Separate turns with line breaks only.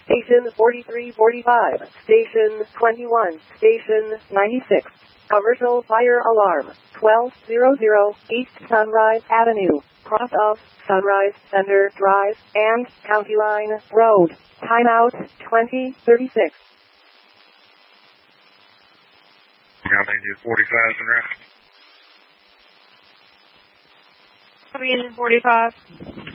Station 4345, Station 21, Station 96. Commercial fire alarm, 1200 East Sunrise Avenue, cross of Sunrise Center Drive and County Line Road. Timeout 2036.
How many do 45 and around?
345.